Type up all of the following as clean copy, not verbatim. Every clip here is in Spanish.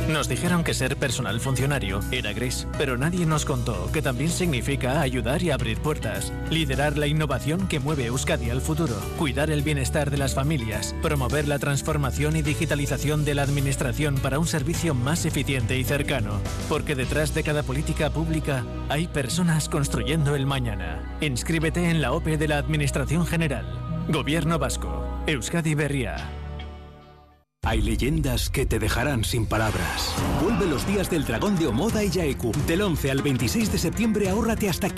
Nos dijeron que ser personal funcionario era gris, pero nadie nos contó que también significa ayudar y abrir puertas, liderar la innovación que mueve Euskadi al futuro, cuidar el bienestar de las familias, promover la transformación y digitalización de la administración para un servicio más eficiente y cercano, porque detrás de cada política pública hay personas construyendo el mañana. Inscríbete en la OPE de la Administración General. Gobierno Vasco. Euskadi Berria. Hay leyendas que te dejarán sin palabras. Vuelve los días del dragón de Omoda y Yaeku. Del 11 al 26 de septiembre ahórrate hasta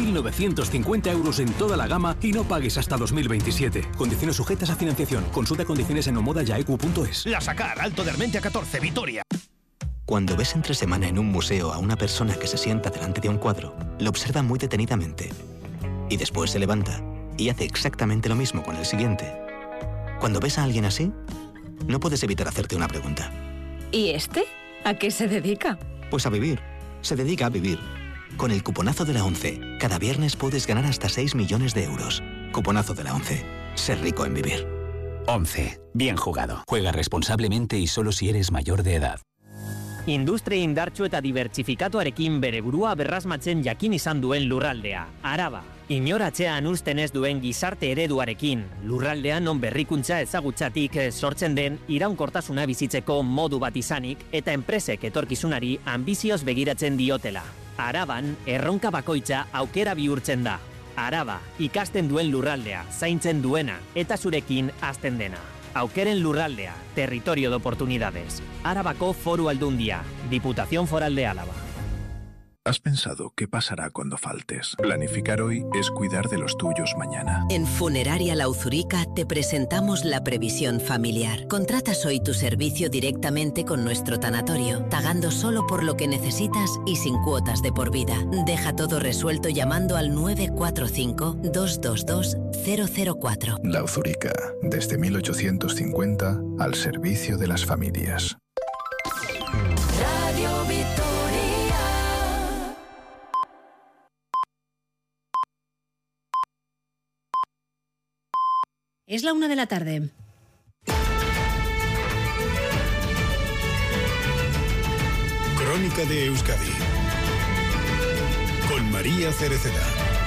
15.950 euros en toda la gama y no pagues hasta 2027. Condiciones sujetas a financiación. Consulta condiciones en omodayaeku.es. La Sacar, Alto de Armentia 14, Vitoria. Cuando ves entre semana en un museo a una persona que se sienta delante de un cuadro, lo observa muy detenidamente. Y después se levanta y hace exactamente lo mismo con el siguiente. Cuando ves a alguien así, no puedes evitar hacerte una pregunta. ¿Y este? ¿A qué se dedica? Pues a vivir. Se dedica a vivir. Con el cuponazo de la ONCE, cada viernes puedes ganar hasta 6 millones de euros. Cuponazo de la ONCE. Ser rico en vivir. ONCE. Bien jugado. Juega responsablemente y solo si eres mayor de edad. Industria indartsu eta dibertsifikatuarekin bere burua berrasmatzen jakin izan duen lurraldea, Araba. Inoratzean uzten ez duen gizarte ereduarekin, lurraldean non berrikuntza ezagutzatik sortzen den iraunkortasuna bizitzeko modu bat izanik eta enpresek etorkizunari anbizioz begiratzen diotela. Araban, erronka bakoitza aukera bihurtzen da. Araba, ikasten duen lurraldea, zaintzen duena eta zurekin hazten dena. Aukeren lurraldea, territorio de oportunidades. Arabako Foru Aldundia, Diputación Foral de Álava. ¿Has pensado qué pasará cuando faltes? Planificar hoy es cuidar de los tuyos mañana. En Funeraria La Uzurica te presentamos la previsión familiar. Contratas hoy tu servicio directamente con nuestro tanatorio, pagando solo por lo que necesitas y sin cuotas de por vida. Deja todo resuelto llamando al 945-222-004. La Uzurica, desde 1850, al servicio de las familias. Radio Vitoria. Es la 1 de la tarde. Crónica de Euskadi con María Cereceda.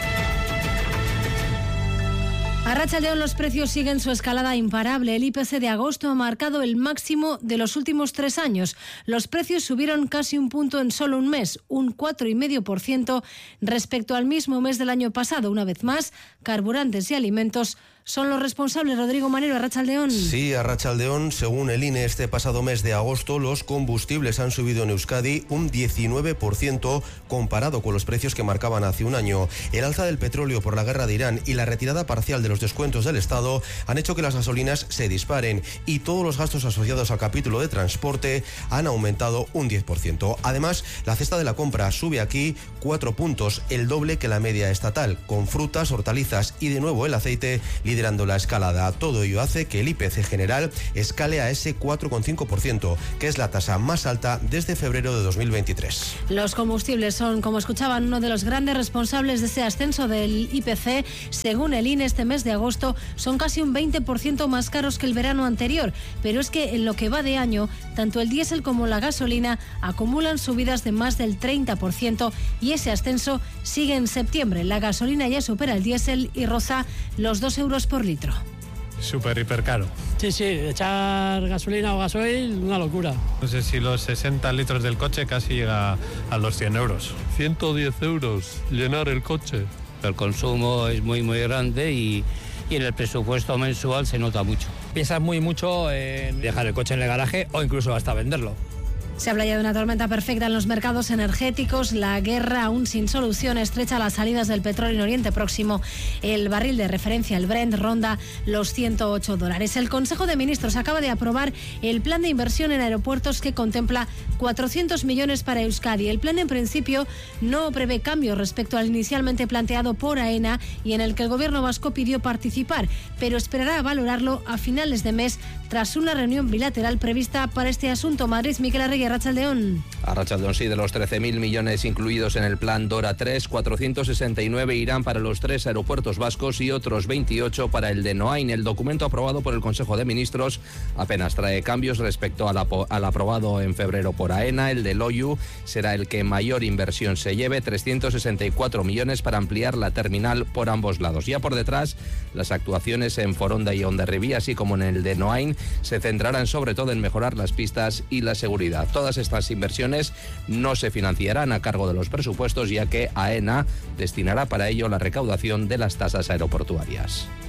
A Arratsaldeon, los precios siguen su escalada imparable. El IPC de agosto ha marcado el máximo de los últimos 3 años. Los precios subieron casi un punto en solo un mes, un 4,5% respecto al mismo mes del año pasado. Una vez más, carburantes y alimentos son los responsables. Rodrigo Manero, Arratsaldeon. Sí, Arratsaldeon. Según el INE, este pasado mes de agosto, los combustibles han subido en Euskadi un 19% comparado con los precios que marcaban hace un año. El alza del petróleo por la guerra de Irán y la retirada parcial de los descuentos del Estado han hecho que las gasolinas se disparen y todos los gastos asociados al capítulo de transporte han aumentado un 10%. Además, la cesta de la compra sube aquí 4 puntos, el doble que la media estatal, con frutas, hortalizas y de nuevo el aceite liderando la escalada. Todo ello hace que el IPC general escale a ese 4,5%, que es la tasa más alta desde febrero de 2023. Los combustibles son, como escuchaban, uno de los grandes responsables de ese ascenso del IPC. Según el INE, este mes de agosto son casi un 20% más caros que el verano anterior, pero es que en lo que va de año, tanto el diésel como la gasolina acumulan subidas de más del 30% y ese ascenso sigue en septiembre. La gasolina ya supera el diésel y roza los 2 euros por litro. Súper, hiper caro. Sí, echar gasolina o gasoil, una locura. No sé si los 60 litros del coche casi llega a los 100 euros. 110 euros llenar el coche. El consumo es muy grande y en el presupuesto mensual se nota mucho. Piensas mucho en dejar el coche en el garaje o incluso hasta venderlo. Se habla ya de una tormenta perfecta en los mercados energéticos. La guerra aún sin solución estrecha las salidas del petróleo en Oriente Próximo. El barril de referencia, el Brent, ronda los $108. El Consejo de Ministros acaba de aprobar el plan de inversión en aeropuertos que contempla 400 millones para Euskadi. El plan en principio no prevé cambios respecto al inicialmente planteado por AENA y en el que el gobierno vasco pidió participar, pero esperará a valorarlo a finales de mes tras una reunión bilateral prevista para este asunto. Madrid, Miquel Arregui, Arratsaldeón. Arratsaldeón, sí, de los 13.000 millones incluidos en el plan DORA 3, 469 irán para los 3 aeropuertos vascos y otros 28 para el de Noain. El documento aprobado por el Consejo de Ministros apenas trae cambios respecto al aprobado en febrero por AENA. El de Loiu será el que mayor inversión se lleve, 364 millones para ampliar la terminal por ambos lados. Ya por detrás, las actuaciones en Foronda y Hondarribí, así como en el de Noain, se centrarán sobre todo en mejorar las pistas y la seguridad. Todas estas inversiones no se financiarán a cargo de los presupuestos, ya que AENA destinará para ello la recaudación de las tasas aeroportuarias.